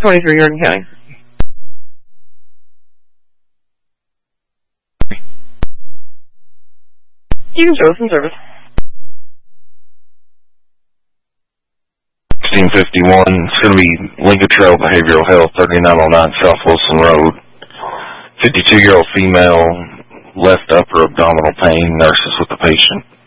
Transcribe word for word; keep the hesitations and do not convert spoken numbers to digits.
twenty-three, York County. You can show us some service. sixteen fifty-one, it's going to be Lincoln Trail Behavioral Health, thirty-nine oh nine South Wilson Road. fifty-two-year-old female, left upper abdominal pain, nurses with the patient.